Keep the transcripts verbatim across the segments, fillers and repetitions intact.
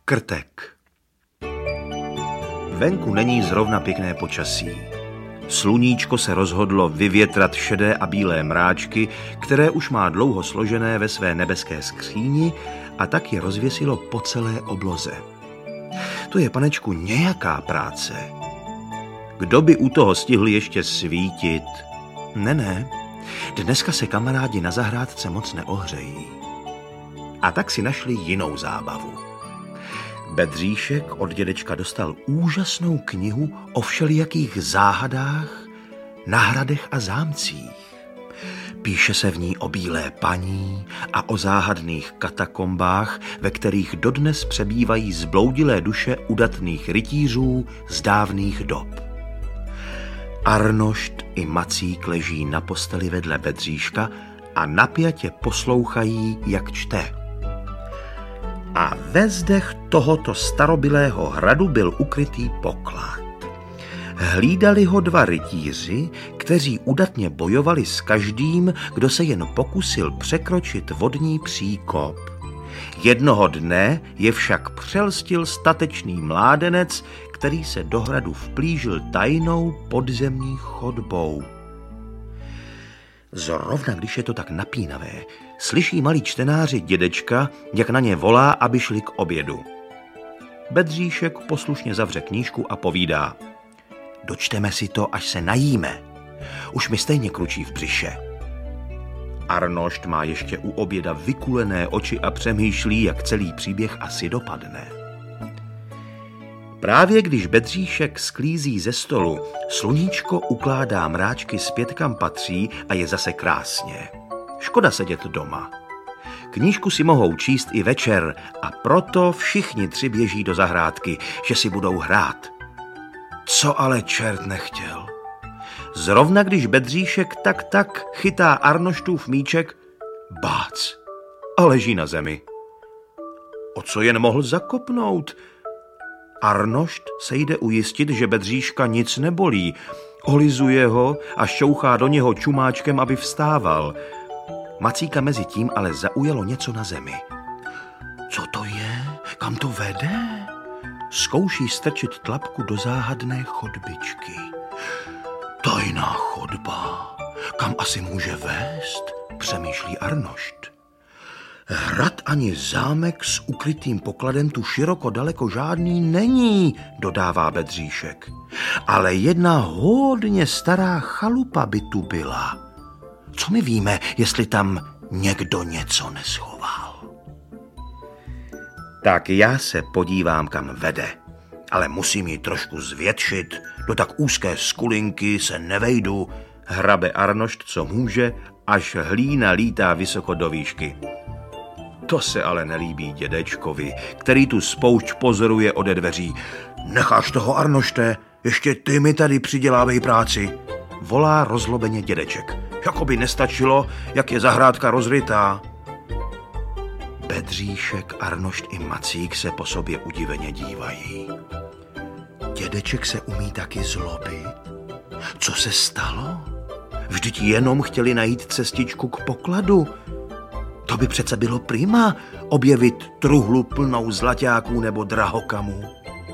Krtek. Venku není zrovna pěkné počasí. Sluníčko se rozhodlo vyvětrat šedé a bílé mráčky, které už má dlouho složené ve své nebeské skříni, a tak je rozvěsilo po celé obloze. To je, panečku, nějaká práce. Kdo by u toho stihl ještě svítit? Ne, ne, dneska se kamarádi na zahrádce moc neohřejí. A tak si našli jinou zábavu. Bedříšek od dědečka dostal úžasnou knihu o všelijakých záhadách na hradech a zámcích. Píše se v ní o bílé paní a o záhadných katakombách, ve kterých dodnes přebývají zbloudilé duše udatných rytířů z dávných dob. Arnošt i Macík leží na posteli vedle Bedříška a napjatě poslouchají, jak čte. A ve zdech tohoto starobylého hradu byl ukrytý poklad. Hlídali ho dva rytíři, kteří udatně bojovali s každým, kdo se jen pokusil překročit vodní příkop. Jednoho dne je však přelstil statečný mládenec, který se do hradu vplížil tajnou podzemní chodbou. Zrovna když je to tak napínavé, slyší malí čtenáři dědečka, jak na ně volá, aby šli k obědu. Bedříšek poslušně zavře knížku a povídá: dočteme si to, až se najíme. Už mi stejně kručí v břiše. Arnošt má ještě u oběda vykulené oči a přemýšlí, jak celý příběh asi dopadne. Právě když Bedříšek sklízí ze stolu, sluníčko ukládá mráčky zpět, kam patří, a je zase krásně. Škoda sedět doma. Knížku si mohou číst i večer, a proto všichni tři běží do zahrádky, že si budou hrát. Co ale čert nechtěl. Zrovna když Bedříšek tak tak chytá Arnoštův míček, bác, a leží na zemi. O co jen mohl zakopnout? Arnošt se jde ujistit, že Bedříška nic nebolí, olizuje ho a šťouchá do něho čumáčkem, aby vstával. Macíka mezi tím ale zaujalo něco na zemi. Co to je? Kam to vede? Zkouší strčit tlapku do záhadné chodbičky. Tajná chodba. Kam asi může vést? Přemýšlí Arnošt. Hrad ani zámek s ukrytým pokladem tu široko daleko žádný není, dodává Bedříšek. Ale jedna hodně stará chalupa by tu byla. Co my víme, jestli tam někdo něco neschoval? Tak já se podívám, kam vede. Ale musím ji trošku zvětšit, do tak úzké skulinky se nevejdu, hrabe Arnošt, co může, až hlína lítá vysoko do výšky. To se ale nelíbí dědečkovi, který tu spoušť pozoruje ode dveří. Necháš toho, Arnošte, ještě ty mi tady přidělávej práci, volá rozlobeně dědeček. Jakoby nestačilo, jak je zahrádka rozrytá. Bedříšek, Arnošt i Macík se po sobě udiveně dívají. Dědeček se umí taky zlobit? Co se stalo? Vždyť jenom chtěli najít cestičku k pokladu. To by přece bylo prima, objevit truhlu plnou zlaťáků nebo drahokamů.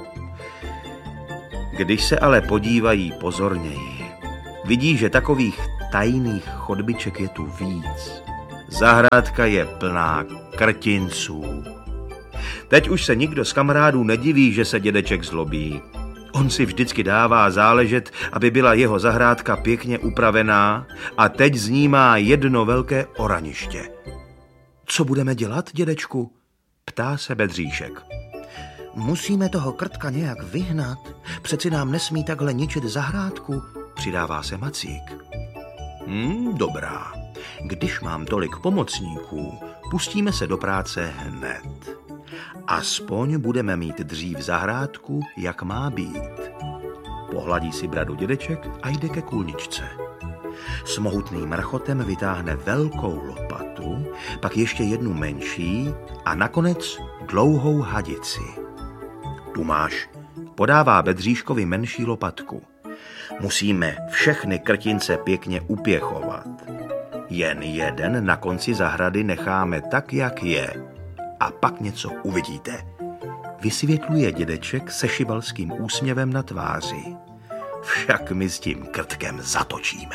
Když se ale podívají pozorněji, vidí, že takových tajných chodbiček je tu víc. Zahrádka je plná krtinců. Teď už se nikdo z kamarádů nediví, že se dědeček zlobí. On si vždycky dává záležet, aby byla jeho zahrádka pěkně upravená, a teď z ní má jedno velké oraniště. Co budeme dělat, dědečku? Ptá se Bedříšek. Musíme toho krtka nějak vyhnat. Přeci nám nesmí takhle ničit zahrádku, přidává se Macík. Hmm, dobrá. Když mám tolik pomocníků, pustíme se do práce hned. Aspoň budeme mít dřív zahrádku, jak má být. Pohladí si bradu dědeček a jde ke kůlničce. S mohutným rchotem vytáhne velkou lopatu, pak ještě jednu menší a nakonec dlouhou hadici. Tu máš, podává Bedříškovi menší lopatku. Musíme všechny krtince pěkně upěchovat. Jen jeden na konci zahrady necháme tak, jak je. A pak něco uvidíte. vysvětluje dědeček se šibalským úsměvem na tváři. Však my s tím krtkem zatočíme.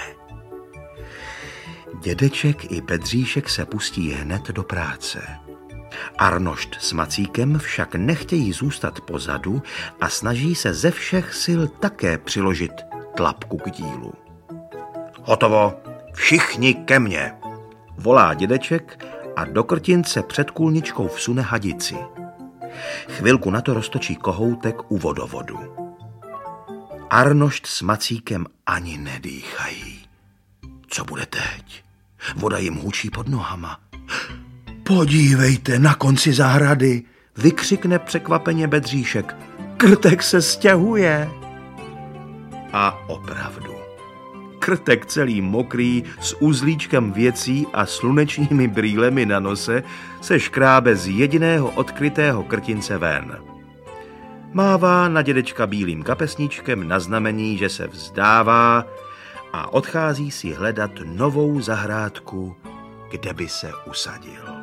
Dědeček i Bedříšek se pustí hned do práce. Arnošt s Macíkem však nechtějí zůstat pozadu a snaží se ze všech sil také přiložit tlapku k dílu. Hotovo, všichni ke mně, volá dědeček a do krtince před kůlničkou vsune hadici. Chvilku na to roztočí kohoutek u vodovodu. Arnošt s Macíkem ani nedýchají. Co bude teď? Voda jim hučí pod nohama. Podívejte, na konci zahrady, vykřikne překvapeně Bedříšek. Krtek se stěhuje. A opravdu. Krtek celý mokrý, s uzlíčkem věcí a slunečními brýlemi na nose se škrábe z jediného odkrytého krtince ven. Mává na dědečka bílým kapesníčkem na znamení, že se vzdává a odchází si hledat novou zahrádku, kde by se usadil.